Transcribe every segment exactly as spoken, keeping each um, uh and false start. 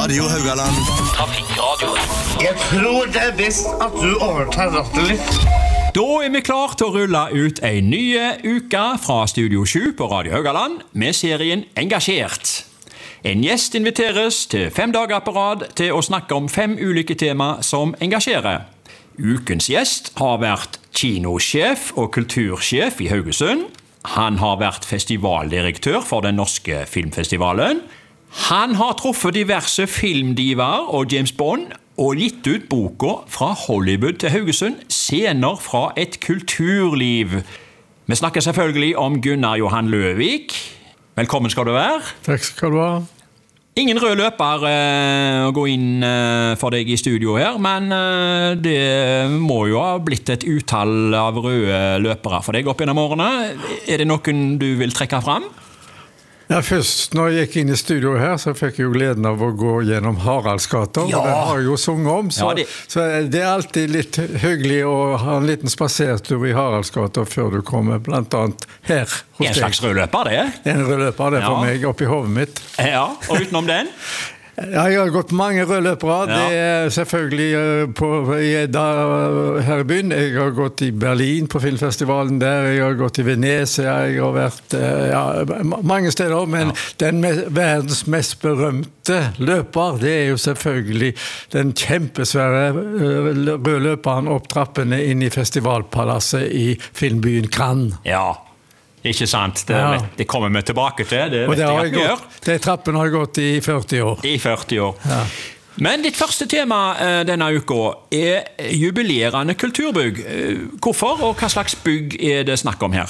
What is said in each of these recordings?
Radio Haugaland. Trafikkradio. Jeg tror det er best at du overtar rattet litt. Da er vi klar til å rulle ut en ny uke fra Studio sju på Radio Haugaland med serien Engasjert. En gjest inviteres til fem dager på rad til å snakke om fem ulike tema som engasjerer. Ukens gjest har vært kinosjef og kultursjef i Haugesund. Han har vært festivaldirektør for den norske filmfestivalen. Han har truffet diverse filmdivaer og James Bond og gitt ut boka Fra Hollywood til Haugesund, scener fra et kulturliv. Vi snakker selvfølgelig om Gunnar Johan Løvik. Velkommen skal du være. Takk skal du ha. Ingen rød løper eh, å gå inn eh, for deg i studio her, men eh, det må jo ha blitt et utall av røde løpere for deg opp gjennom årene. Er det noen du vil trekke fram? Ja, først når jeg gikk inn i studio her, så fikk jeg jo gleden av å gå gjennom Haraldsgata, Ja. og det har jeg jo sunget om, så, Ja, det- så det er alltid litt hyggelig å ha en liten spasertur i Haraldsgata før du kommer, blant annet her hos En deg. slags rød løper, det? En rød løper, det er for Ja. meg, oppi hodet mitt. Ja, og utenom den? Ja, jeg har gått mange røde løpere. Ja. Det er selvfølgelig eh, på, i Edda eh, her i byen. Jeg har gått i Berlin på filmfestivalen der. Jeg har gått i Venezia. Jeg har vært eh, ja, ma- mange steder. Men Ja. den me verdens mest berømte løper, det er jo selvfølgelig den kjempesvære eh, røde løperen opp trappene inn i festivalpalasset i filmbyen Cannes. Ja, ikke sant. Det, Ja. det kommer vi tilbake til. Det Og vet det jeg har at jeg vi gjør. gått, de trappene har jeg gått i førti år. I førti år. Ja. Men ditt første tema eh, denne uka er jubilerende kulturbygg. Eh, Hvorfor, og hva slags bygg er det snakk om her?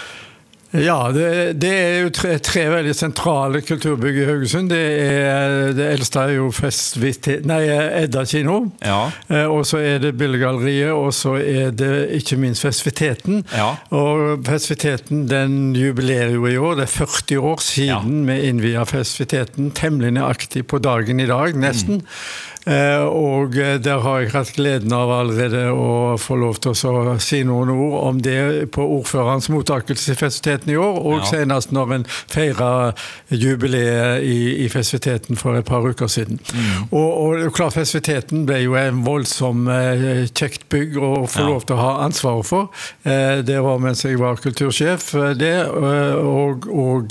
Ja, det, det er jo tre, tre veldig sentrale kulturbygg i Haugesund. Det, er, det eldste er jo festivite- nei, Edda kino, Ja. eh, og så er det Billedgalleriet, og så er det ikke minst festiviteten. Ja. Og festiviteten den jubilerer jo i år, det er førti år siden vi innviet festiviteten, temmelig nøyaktig på dagen i dag, nesten. Eh, og eh, der har jeg hatt gleden av allerede å få lov til å si noen ord om det på ordførerens mottakelse i festiviteten i år, og Ja. senest når en feiret jubileet i, i festiviteten for et par uker siden. Og, og det er jo klart festiviteten ble jo en voldsom eh, kjekt bygg å få Ja. lov til å ha ansvaret for. Eh, det var mens jeg var kultursjef, eh, det, eh, og, og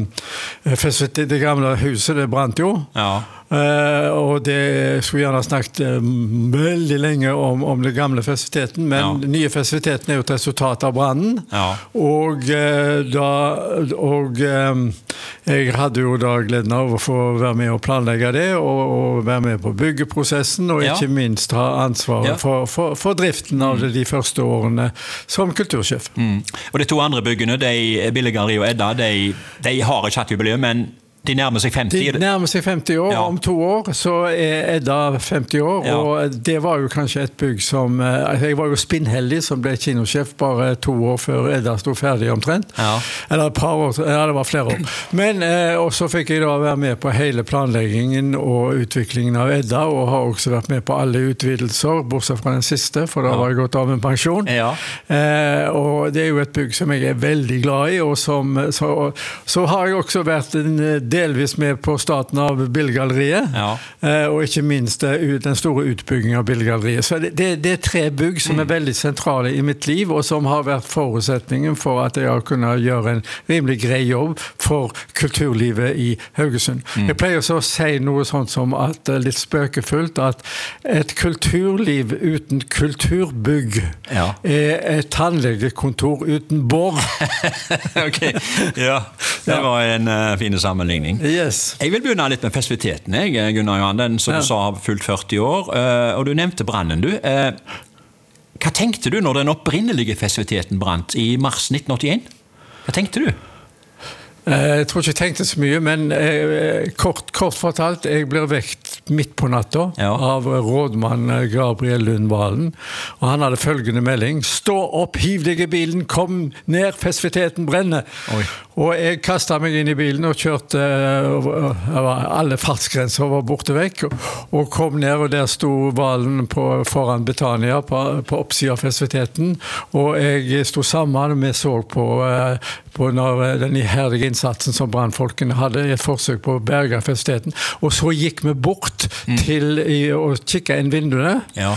eh, festiviteten, det gamle huset, det brant jo. Ja. Eh, og det skulle gjerne snakket eh, veldig lenge om, om det gamle festiviteten, men Ja. den nye festiviteten er jo et resultat av brannen. Ja. Og, eh, da, og eh, jeg hadde jo da gleden av å få være med og planlegge det, og, og være med på byggeprosessen, og Ja. ikke minst ha ansvaret Ja. for, for, for driften av det de første årene som kultursjef. Mm. Og de to andre byggene, de, Billedgalleriet og Edda, de, de har ikke hatt jubileum, men de nærmer seg femti. De nærmer seg femti år. Ja. Om to år så er Edda femti år, Ja. og det var jo kanskje et bygg som eh, Jeg var jo spinnheldig som ble kinosjef bare to år før Edda sto ferdig omtrent. Ja. Eller et par år, ja det var flere år. Men eh, og så fikk jeg da være med på hele planleggingen og utviklingen av Edda, og har også vært med på alle utvidelser, bortsett fra den siste, for da Ja. var jeg gått av med pensjon. Ja. Eh, og det er jo et bygg som jeg er veldig glad i, og som, så, så har jeg også vært en delvis med på starten av Billedgalleriet, Ja. eh, og ikke minst eh, ut- den store utbyggingen av Billedgalleriet. Så det, det, det er tre bygg som er veldig sentrale i mitt liv, og som har vært forutsetningen for at jeg har kunnet gjøre en rimelig grei jobb for kulturlivet i Haugesund. Jeg pleier også å si noe sånt som at, eh, litt spøkefullt, at et kulturliv uten kulturbygg Ja. er et tannlegekontor uten bor. Ok, ja. Det var en uh, fin sammenligning. Yes. Jeg vil begynne litt med festiviteten, jeg, Gunnar Johan, den som Ja. du sa har fylt førti år, eh, og du nevnte brannen du. Eh, Hva tenkte du når den opprinnelige festiviteten brant i mars nitten åttien? Hva tenkte du? Eh, Jeg tror ikke jeg tenkte så mye, men eh, kort, kort fortalt, jeg blir vekt midt på natta Ja. av rådmann eh, Gabriel Lundvalen, og han hadde følgende melding: stå opp, hiv deg i bilen, kom ned, festiviteten brenner. Oi. Og jeg kastet meg inn i bilen og kjørte, alle fartsgrenser var borte vekk, og kom ned, og der sto Valen på, foran Betania på, på oppsiden av festiviteten, og jeg sto sammen, og vi så på, på når den iherdige innsatsen som brandfolkene hadde i et forsøk på å berge festiviteten, og så gikk vi bort mm. til å kikke inn vinduene, ja.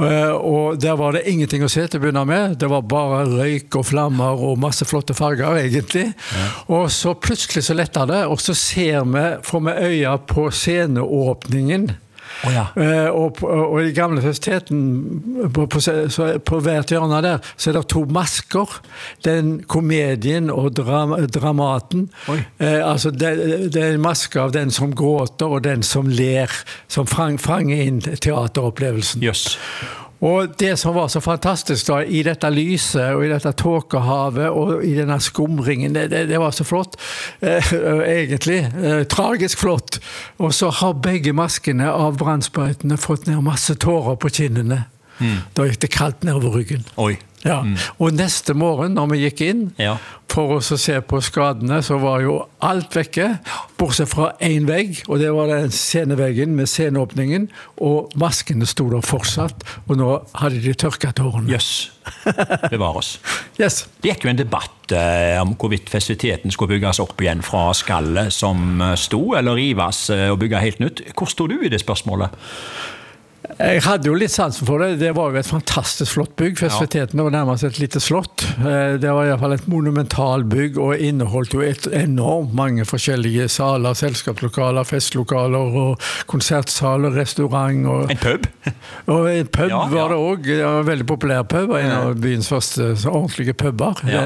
Og der var det ingenting å se til å begynne med, det var bare røyk og flammer og masse flotte farger egentlig, ja. Og så plutselig så lettet det, og så ser vi, får vi øya på sceneåpningen, oh, ja. og, og, og i gamle festiviteten på, på, så på hvert hjørne der så er det to masker, den komedien og dram, dramaten, eh, altså det, det er en maske av den som gråter og den som ler, som fang, fanger inn teateropplevelsen. Yes. Og det som var så fantastisk da, i dette lyset og i dette tåkehavet og i denne skumringen, det, det, det var så flott, eh, egentlig, eh, tragisk flott. Og så har begge maskene av brannsprøytene fått ned masse tårer på kinnene. Mm. Da gikk det kaldt ned over ryggen. Oi. Ja. Mm. Og neste morgen når vi gikk inn, ja. For oss å se på skadene, så var jo alt vekke, bortsett fra en vegg, og det var den sceneveggen med sceneåpningen, og maskene stod der fortsatt, og nå hadde de tørket tårene. Jøss, yes. Det var oss. Yes. Det gikk jo en debatt eh, om hvorvidt festiviteten skulle bygges opp igjen fra skallet som sto, eller rives og bygge helt nytt. Hvor stod du i det spørsmålet? Jeg hadde jo litt sansen for det. Det var jo et fantastisk flott bygg. Festiviteten var nærmest et lite slott. Det var i hvert fall et monumental bygg og inneholdt jo et enormt mange forskjellige saler, selskapslokaler, festlokaler og konsertsaler, restaurant. Og, en pub? Og en pub ja, var det ja. også. Det var en veldig populær pub, en av byens første ordentlige puber. Ja.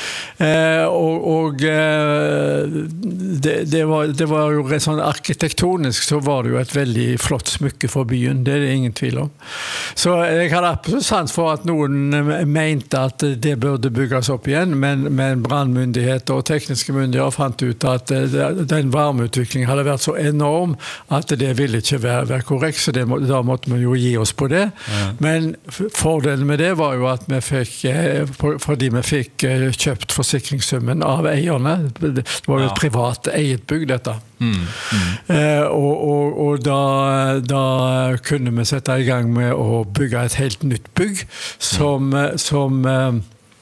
Eh, og og eh, det, det, var, det var jo sånn arkitektonisk så var det jo et veldig flott smykke for byen. Det er det ingen tvil om. Så jeg hadde absolutt sans for at noen mente at det burde bygges opp igjen, men, men brandmyndigheter og tekniske myndigheter fant ut at den varmeutviklingen hadde vært så enorm at det ville ikke være, være korrekt, så det, da måtte vi jo gi oss på det. Ja. Men fordelen med det var jo at vi fikk, fordi vi fikk kjøpt forsikringssummen av eierne, det var jo et privat eget bygg dette. Mm, mm. Eh, og, og, og da, da kunne vi sette i gang med å bygge et helt nytt bygg som, mm. som eh,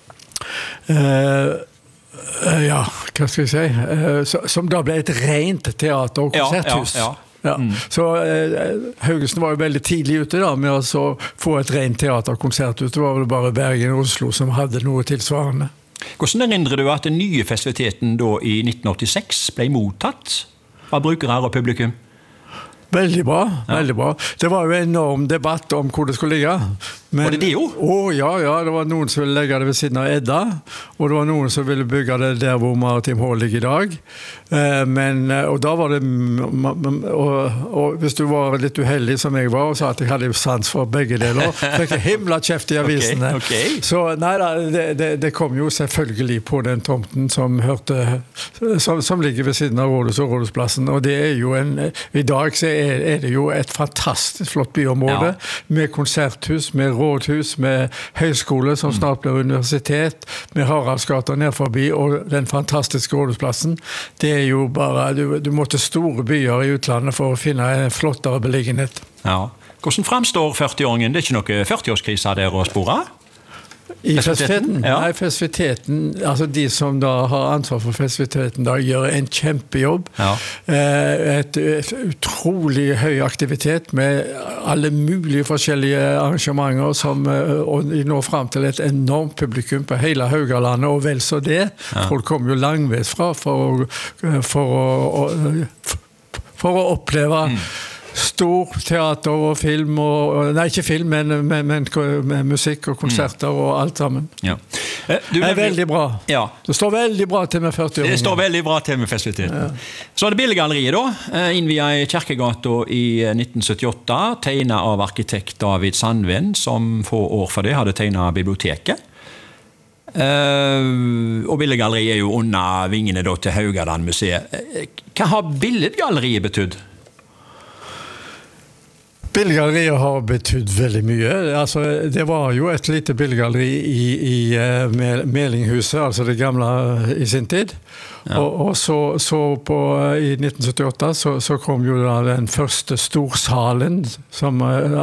eh, ja, hva skal jeg si eh, som da ble et rent teater- og konserthus. Ja, ja, ja. Ja. Mm. Så eh, Haugesund var jo veldig tidlig ute da med å få et rent teater- og konserthus. Det var vel bare Bergen og Oslo som hadde noe tilsvarende. Hvordan erindrer du at den nye festiviteten da i nitten åttiseks ble mottatt av brukere og publikum? Veldig bra, veldig bra. Det var jo en enorm debatt om hvor det skulle ligge. Men, var det det jo? Å, ja, ja, det var noen som ville legge det ved siden av Edda, og det var noen som ville bygge det der hvor Maritim Hall ligger i dag. Eh, men, og da var det, og, og hvis du var litt uheldig som jeg var, og sa at jeg hadde sans for begge deler, fikk jeg himla kjeft i avisene. Okay, okay. Så nei da, det, det, det kom jo selvfølgelig på den tomten som hørte, som, som ligger ved siden av Rådhus og Rådhusplassen, og det er jo en, i dag så er, er det jo et fantastisk flott byområde, ja. Med konserthus, med rådhus, med høyskole som snart blir universitet, med Haraldsgata ned forbi, og den fantastiske Rådhusplassen. Det er jo bare, du, du må til store byer i utlandet for å finne en flottere beliggenhet. Ja. Hvordan fremstår førtiåringen? Det er ikke noe førtiårskrise der å spore? I festiviteten? Ja. Nei, festiviteten, altså de som da har ansvar for festiviteten da gjør en kjempejobb. Ja. Et, et utrolig høy aktivitet med alle mulige forskjellige arrangementer som og de når frem til et enormt publikum på hele Haugalandet, og vel så det. Ja. Folk kommer jo langveis fra for, for, å, for å oppleve mm. stor teater og film, og, nei ikke film, men, men, men, men musikk og konserter mm. og alt sammen. Ja. Du, det er veldig bra. Ja. Det står veldig bra til med førti år. Det står veldig bra til med festiviteten. Ja. Så er det Billedgalleriet da, innviet i Kjerkegata i nitten syttiåtte, tegnet av arkitekt David Sandven, som få år for det hadde tegnet biblioteket. Uh, og Billedgalleriet er jo under vingene da, til Haugaland museet. Hva har Billedgalleriet betydd? Billedgalleriet har betydd veldig mye. Altså, det var jo et lite billedgalleri i, i uh, Melinghuset, altså det gamle i sin tid. Ja. Og, og så, så på, i nitten syttiåtte så, så kom jo da den første storsalen som,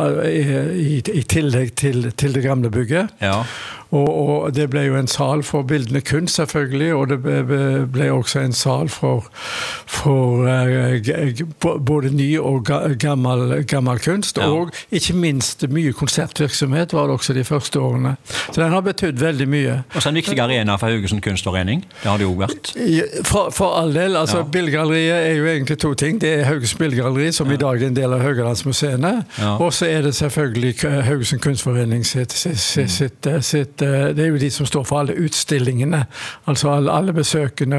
i, i tillegg til, til det gamle bygget. Ja. Og, og det ble jo en sal for bildende kunst selvfølgelig, og det ble, ble også en sal for, for uh, både ny og gammel, gammel kunst, ja. Og ikke minst mye konsertvirksomhet var det også de første årene. Så den har betydd veldig mye. Og så en viktig arena for Haugesund kunstforening, det har det jo vært. For, for all del, altså ja. Billedgalleriet er jo egentlig to ting. Det er Haugesund Billedgalleri, som ja. I dag er en del av Haugalandsmuseene, ja. Og så er det selvfølgelig Haugesund kunstforening sitt, sitt, sitt, sitt, sitt det er jo de som står for alle utstillingene, altså alle, alle besøkende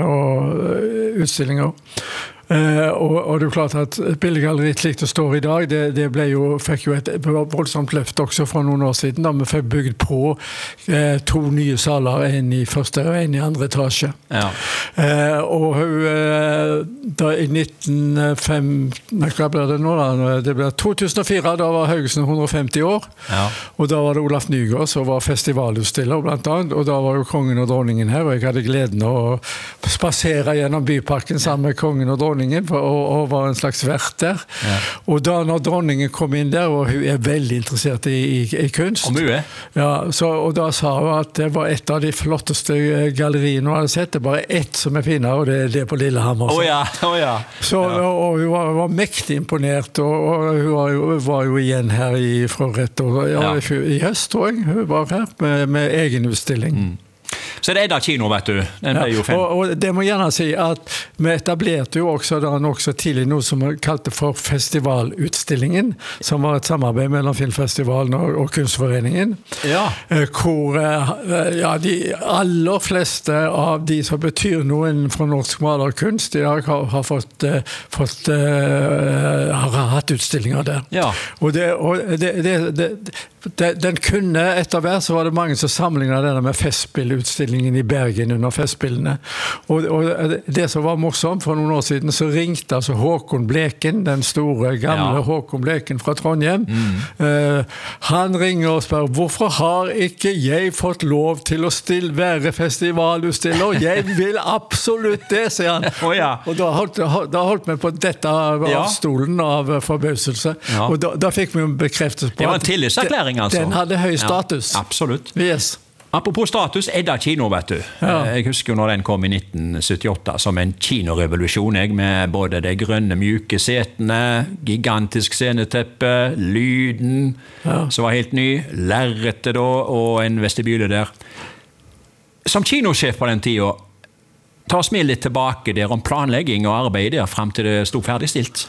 og utstillinger. Uh, og, og det er jo klart at Billedgalleriet slik det står i dag, det, det ble jo, fikk jo et voldsomt løft også for noen år siden, da vi fikk bygd på uh, to nye saler, en i første og en i andre etasje. Ja. Uh, og uh, da i nitten fem, nei, hva ble det nå da? Det ble to tusen og fire, da var Haugesund hundre og femti år, ja. Og da var det Olaf Nygaard som var festivalutstiller blant annet, og da var jo kongen og dronningen her, og jeg hadde gleden å spasere gjennom byparken sammen med kongen og dronningen, For, og, og var en slags vert der. Ja. Og da når dronningen kom inn der, og hun er veldig interessert i, i, i kunst. Om hun er? Ja, så, og da sa hun at det var et av de flotteste galleriene hun hadde sett. Det er bare ett som er finere, og det er det på Lillehammer. Å oh ja, oh ja. Så, ja. Og, og hun var, var mektig imponert, og, og hun var jo, var jo igjen her i fra rett år, ja, ja. I høst, tror jeg. Hun var her med, med egen utstilling. Mm. Så det er Edda kino, vet du. Den ble jo fem. Ja, og, og det må jeg gjerne si at vi etablerte jo også da også tidlig noe som vi kalte for festivalutstillingen, som var et samarbeid mellom Filmfestivalen og, og Kunstforeningen. Ja. Hvor ja, de aller fleste av de som betyr noe fra norsk malerkunst i dag har, har fått, fått uh, har hatt utstillinger der. Ja. Og det, og det, det, det, det den kunne etter hvert så var det mange som sammenlignet denne med festspillutstillingen i Bergen under festspillene. Og, og det som var morsomt, for noen år siden så ringte altså Håkon Bleken, den store gamle ja. Håkon Bleken fra Trondheim. Mm. Uh, han ringer og spør, hvorfor har ikke jeg fått lov til å stille, være festivalutstiller? Jeg vil absolutt det, sier han. Oh, ja. Og da holdt, da holdt vi på dette av ja. Stolen av forbauselse. Ja. Og da, da fikk vi en bekreftelse på det var en tillitserklæring, altså. Den hadde høy status. Ja, absolutt. Yes. Apropos status, Edda kino, vet du. Ja. Jeg husker jo når den kom i nitten syttiåtte som en kinorevolusjon, jeg, med både de grønne mjuke setene, gigantisk sceneteppe, lyden, ja. Som var helt ny, lerretet da, og en vestibyle der. Som kinosjef på den tiden, ta oss med litt tilbake der om planlegging og arbeid der frem til det stod ferdigstilt.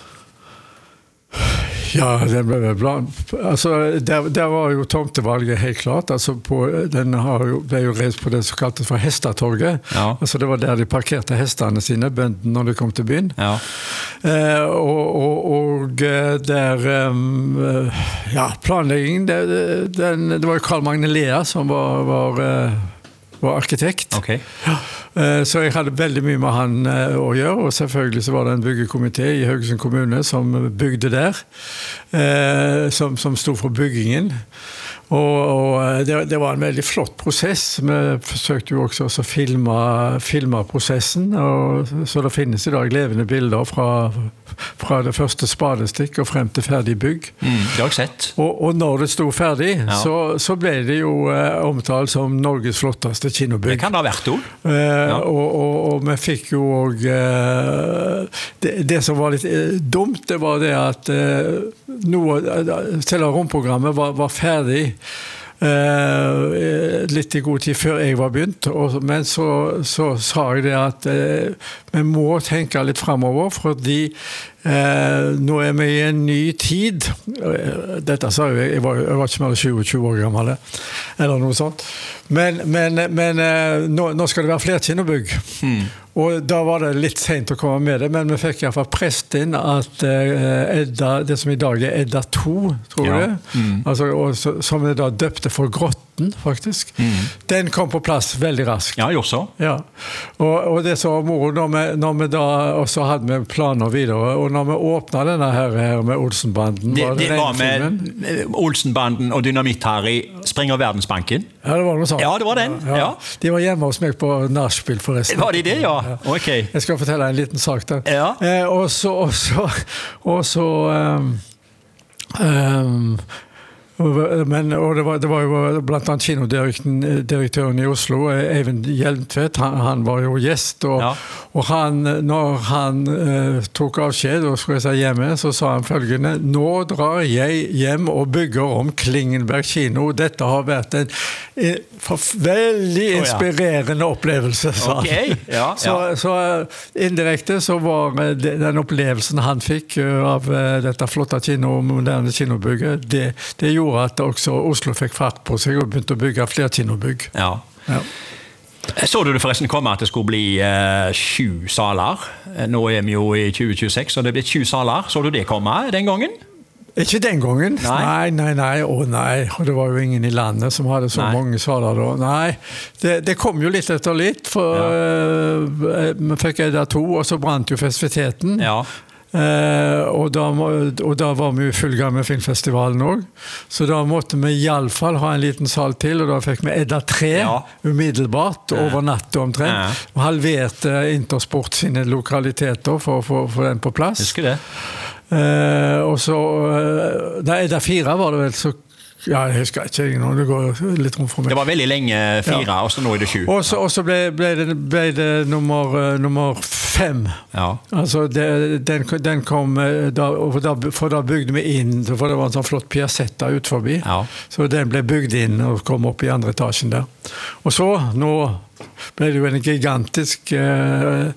Ja, det ble bra. Altså, der, der var jo tomtevalget helt klart. Altså, på, den har jo, ble jo reist på det som kaltes for Hestatorget. Ja. Altså, det var der de parkerte hestene sine, bøndene, når de kom til byen. Ja. Eh, og, og, og der um, ja, planleggingen, det, den, det var jo Carl Magne Lea som var, var, var arkitekt. Okay. Ja. Så jeg hadde veldig mye med han å gjøre, og selvfølgelig så var det en byggekomité i Haugesund kommune som bygde der, som, som stod for byggingen. Og, og det, det var en veldig flott prosess. Vi forsøkte jo også å filme, filme prosessen, og, så det finnes i dag levende bilder fra, fra det første spadestikk og frem til ferdig bygg. Mm, det har jeg sett. Og, og når det stod ferdig, ja. så, så ble det jo eh, omtalt som Norges flotteste kinobygg. Det kan det ha vært, jo. Eh, ja. og, og, og vi fikk jo også, eh, det, det som var litt eh, dumt, det var det at eh, noe, selv romprogrammet var, var ferdig Uh, litt i god tid før jeg var begynt, og, men så, så sa jeg det at uh, vi må tenke litt fremover, fordi uh, nå er vi i en ny tid. Uh, dette sa jeg, jeg var, jeg var ikke mer enn tjue år gammel, eller noe sånt. Men, men, men uh, nå, nå skal det være flere kinobygg. Mm. Og da var det litt sent å komme med det, men vi fikk i hvert fall prest inn at uh, Edda, det som i dag er Edda to, tror jeg, ja. mm. altså, og, så, som vi da døpte for Grotten, faktisk. Mm. Den kom på plass veldig raskt. Ja, jo så. Ja. Og, og det så var moro, når vi, når vi da også hadde vi planer videre, og når vi åpnet denne her, her med Olsenbanden, det, var det, det var med Olsenbanden og Dynamitt-Harry Springer Verdensbanken? Ja, det var noe sånt. Ja, det var den. Ja. Ja. De var hjemme hos meg på nachspiel forresten. Var de det, ja? Ok. Jeg skal fortelle en liten sak der. Ja. Eh, og så, og så, og så um, um, Men, og det var, det var jo blant annet kinodirektøren i Oslo, Eivind Hjelmtvedt, han, han var jo gjest, og, ja. og han, når han uh, tok avskjed og skulle jeg si hjemme, så sa han følgende: nå drar jeg hjem og bygger om Klingenberg kino. Dette har vært en, en veldig inspirerende oh, ja. opplevelse, sa han. Okay. Ja, så, ja. så indirekte så var den opplevelsen han fikk av dette flotte kino, moderne kinobygget, det, det gjorde at også Oslo fikk fart på seg og begynte å bygge flere kinobygg. Ja. Ja. Så du det forresten komme at det skulle bli uh, sju saler? Nå er vi jo i tjue tjueseks, og det ble sju saler. Så du det komme den gangen? Ikke den gangen. Nei, nei, nei. nei. Å nei, og det var jo ingen i landet som hadde så nei. mange saler da. Nei, det, det kom jo litt etter litt, for ja. uh, vi fikk Edda to, og så brant jo festiviteten. Ja. Uh, og, da, og da var vi i full gang med filmfestivalen også. Så da måtte vi i alle fall ha en liten sal til, og da fikk vi Edda tre ja. umiddelbart, over natt omtrent. Ja. Og halverte Intersport sine lokaliteter for å få den på plass. Husker det. Uh, og så uh, da Edda fire var det vel så ja, jeg husker ikke nå, det går litt rom for meg. Det var veldig lenge fire, ja. og så nå er det sju. Og så, og så ble, ble, det, ble det nummer, nummer fem. Ja. Altså, det, den, den kom, da, for, da, for da bygde vi inn, for det var en sånn flott piazzetta ut forbi. Ja. Så den ble bygd inn og kom opp i andre etasjen der. Og så, nå ble det jo en gigantisk uh,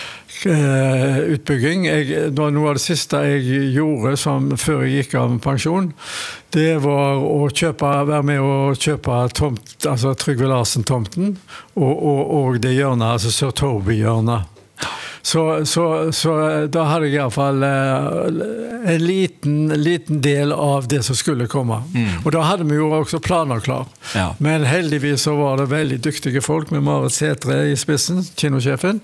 utbygging. Jeg, noe av det siste jeg gjorde som, før jeg gikk av pensjon, det var å kjøpe, være med å kjøpe tomt, altså Trygve Larsen-tomten, og, og, og det hjørnet, altså Sir Toby-hjørnet. Så, så, så da hadde jeg i hvert fall en liten, liten del av det som skulle komme. Mm. Og da hadde vi jo også planer klar. Ja. Men heldigvis så var det veldig dyktige folk med Marit Sætre i spissen, kinosjefen.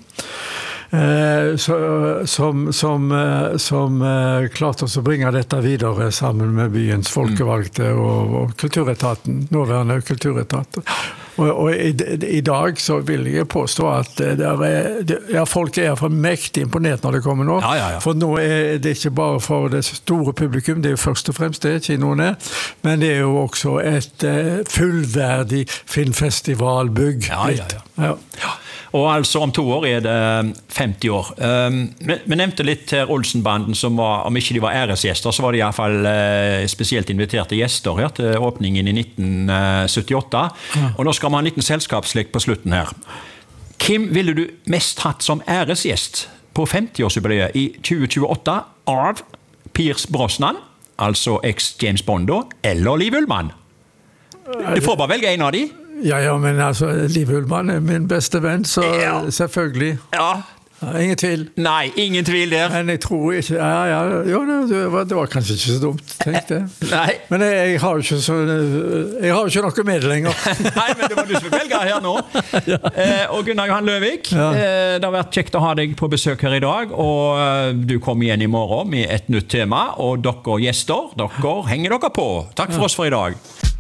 Eh, så, som, som, som eh, klarte oss å bringe dette videre sammen med byens folkevalgte og, og kulturetaten, nåværende kulturetat. Og, og i, i dag så vil jeg påstå at det er, det, ja, folk er for mektig imponert når det kommer nå. Ja, ja, ja. For nå er det ikke bare for det store publikum, det er jo først og fremst det kinoen er, men det er jo også et uh, fullverdig filmfestivalbygg. Ja, ja, ja. ja. ja. Og altså om to år er det femti år. Um, vi, vi nevnte litt her Olsenbanden, som var, om ikke de var æresgjester, så var de i hvert fall uh, spesielt inviterte gjester her til åpningen i nitten syttiåtte. Ja. Og nå skal vi ha en liten selskapslek på slutten her. Hvem ville du mest hatt som æresgjest på femti-årsjubileet i tjue tjueåtte av Pierce Brosnan, altså ex-James Bond, eller Liv Ullmann? Du får bare velge en av de. Ja, ja, men altså, Liv Ullmann er min beste venn, så ja. selvfølgelig. Ja. Ja, ingen tvil. Nei, ingen tvil der. Men jeg tror ikke, ja, ja, jo, det var, det var kanskje ikke så dumt, tenkte jeg. Nei. Men jeg, jeg har jo ikke så, jeg har jo ikke noe med det lenger. Nei, men det var du som velger her nå. Ja. Eh, og Gunnar Johan Løvik, ja. eh, det har vært kjekt å ha deg på besøk her i dag, og eh, du kommer igjen i morgen med et nytt tema, og dere gjester, dere henger dere på. Takk for oss for i dag.